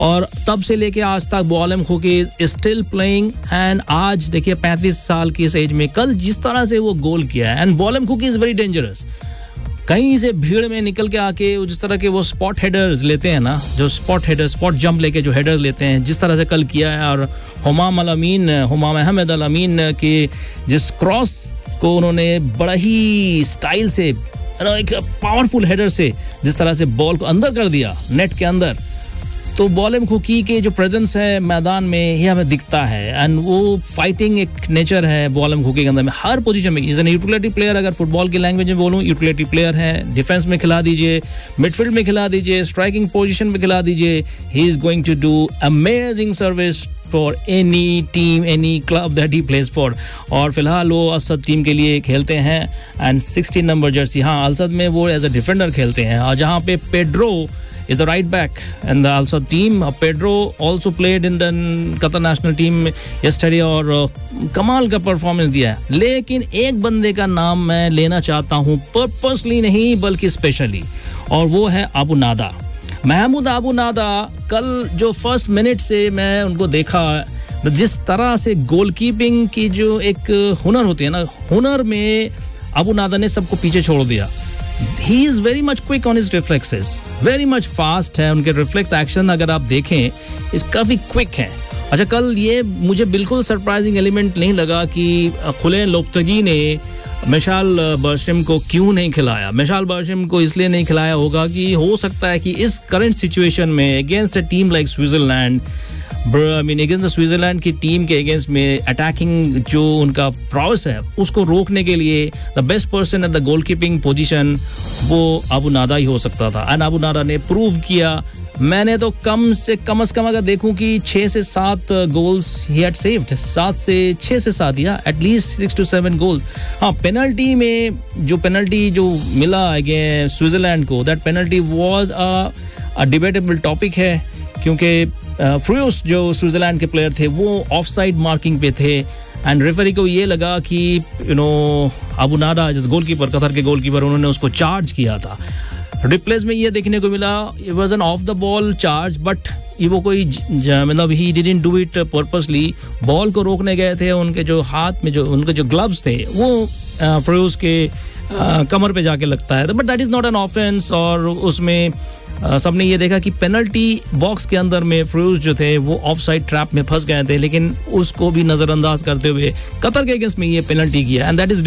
और तब से लेके आज तक बॉलम खुकी इज स्टिल प्लेइंग एंड आज देखिए 35 साल की इस एज में कल जिस तरह से वो गोल किया है एंड बॉलम खुकी इज वेरी डेंजरस. कहीं से भीड़ में निकल के आके जिस तरह के वो स्पॉट हेडर्स लेते हैं ना, जो स्पॉट जंप लेके जो हेडर्स लेते हैं, जिस तरह से कल किया है. और हुमाम अहमद अल अमीन के जिस क्रॉस को उन्होंने बड़ा ही स्टाइल से एक पावरफुल हेडर से जिस तरह से बॉल को अंदर कर दिया नेट के अंदर, तो बॉलम खुकी के जो प्रेजेंस है मैदान में ये हमें दिखता है. एंड वो फाइटिंग एक नेचर है बॉलम खुकी के अंदर में हर पोजीशन में. इज एन यूटिलिटी प्लेयर, अगर फुटबॉल की लैंग्वेज में बोलूं यूटिलिटी प्लेयर है. डिफेंस में खिला दीजिए, मिडफील्ड में खिला दीजिए, स्ट्राइकिंग पोजीशन में खिला दीजिए. He is going to do amazing service for any team, any club that he plays for. और फिलहाल वो असद टीम के लिए खेलते हैं एंड 16 नंबर जर्सी, हाँ अलसद में वो एज अ डिफेंडर खेलते हैं. और जहाँ पे Pedro is the right back in the Al-Sadd team. Pedro also played in the Qatar national team yesterday और कमाल का परफॉर्मेंस दिया है. लेकिन एक बंदे का नाम मैं लेना चाहता हूँ, पर्पसली नहीं बल्कि स्पेशली, और वो है अबू नादा, महमूद अबू नादा. कल जो फर्स्ट मिनट से मैं उनको देखा, जिस तरह से गोलकीपिंग की जो एक हुनर होती है ना, हुनर में अबू नादा ने सबको पीछे छोड़ दिया. He is very much quick on his reflexes, very much fast है उनके रिफ्लेक्स एक्शन. अगर आप देखें इस काफ़ी क्विक है. अच्छा, कल ये मुझे बिल्कुल सरप्राइजिंग एलिमेंट नहीं लगा कि खुले लोपतगी ने मिशाल बर्शम को क्यों नहीं खिलाया. मिशाल बर्शम को इसलिए नहीं खिलाया होगा कि हो सकता है कि इस करंट सिचुएशन में against a team like Switzerland, against the Switzerland की टीम के अगेंस्ट में अटैकिंग जो उनका प्रॉवस है उसको रोकने के लिए the best person at the goalkeeping position वो अबू नादा ही हो सकता था. एंड अबू नादा ने प्रूव किया. मैंने तो कम से कम अगर देखूं कि 6 से 7 गोल्स ही हैड सेव्ड, 7 से 6 से 7 या एटलीस्ट 6 to 7 गोल्स. हाँ, पेनल्टी में जो पेनल्टी जो मिला अगेंस्ट स्विट्जरलैंड को, that penalty was a debatable topic है क्योंकि फ्रूस जो स्विट्जरलैंड के प्लेयर थे वो ऑफसाइड मार्किंग पे थे एंड रेफरी को ये लगा कि अबू नादा जिस गोलकीपर, कतर के गोलकीपर, उन्होंने उसको चार्ज किया था. रिप्लेस में ये देखने को मिला it was an of the ball charge, but ये वो कोई मतलब he didn't do it purposely. Ball को रोकने गए थे, उनके जो हाथ में जो उनके जो ग्लव्स थे वो फ्रूस के कमर पे जाके लगता है, but that is not an offence. और उसमें सबने ये देखा कि पेनल्टी बॉक्स के अंदर में फ्रूस जो थे वो ऑफसाइड ट्रैप में फंस गए थे, लेकिन उसको भी नजरअंदाज करते हुए कतर के अगेंस्ट में ये पेनल्टी किया एंड दैट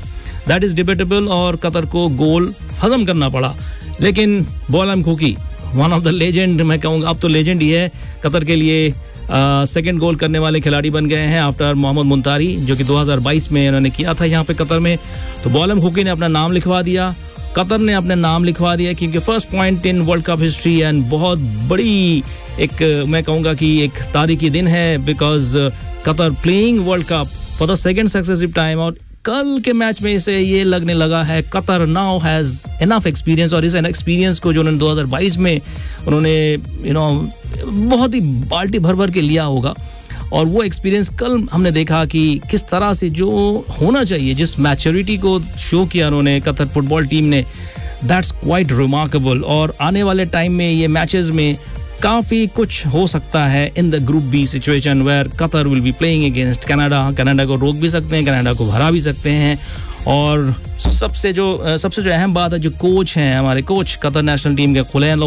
इज डिबेटेबल. और कतर को गोल हजम करना पड़ा. लेकिन बॉलम खुकी वन ऑफ द लेजेंड, मैं कहूँगा अब तो लेजेंड ही है कतर के लिए. सेकंड गोल करने वाले खिलाड़ी बन गए हैं आफ्टर मोहम्मद मुंतारी, जो कि 2022 में उन्होंने किया था यहाँ पे कतर में. तो बॉलम खुकी ने अपना नाम लिखवा दिया, कतर ने अपने नाम लिखवा दिया, क्योंकि first point in world cup history and बहुत बड़ी एक मैं कहूँगा कि एक तारीखी दिन है because Qatar playing world cup for the second successive time. और कल के मैच में इसे ये लगने लगा है Qatar now has enough experience, और इस एक्सपीरियंस को जो उन्होंने 2022 में उन्होंने बहुत ही बाल्टी भर भर के लिया होगा, और वो एक्सपीरियंस कल हमने देखा कि किस तरह से जो होना चाहिए, जिस मैच्योरिटी को शो किया उन्होंने कतर फुटबॉल टीम ने, दैट्स क्वाइट रिमार्केबल. और आने वाले टाइम में ये मैचेस में काफ़ी कुछ हो सकता है in the group B situation where Qatar will be playing against Canada को रोक भी सकते हैं, कनाडा को हरा भी सकते हैं. और सबसे जो अहम बात है, जो कोच हैं हमारे कोच कतर नेशनल टीम के खुलेन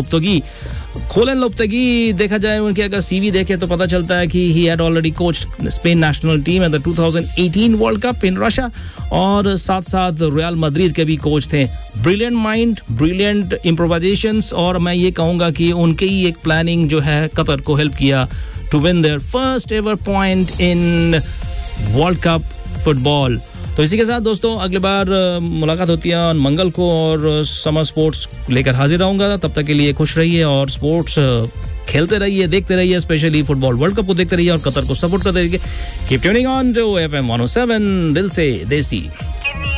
लोपतगी देखा जाए उनकी अगर सीवी देखे तो पता चलता है कि he had already coached Spain national team at the 2018 world cup in Russia, और साथ साथ रियल मैड्रिड के भी कोच थे. ब्रिलियंट माइंड, ब्रिलियंट इम्प्रोवाइजेशंस, और मैं ये कहूँगा कि उनके ही एक प्लानिंग जो है कतर को हेल्प किया to win there first ever point in world cup football. तो इसी के साथ दोस्तों अगली बार मुलाकात होती है मंगल को, और समर स्पोर्ट्स लेकर हाजिर रहूंगा. तब तक के लिए खुश रहिए और स्पोर्ट्स खेलते रहिए, देखते रहिए, स्पेशली फुटबॉल वर्ल्ड कप को देखते रहिए और कतर को सपोर्ट करते रहिए. Keep tuning on to FM 107 दिल से देसी.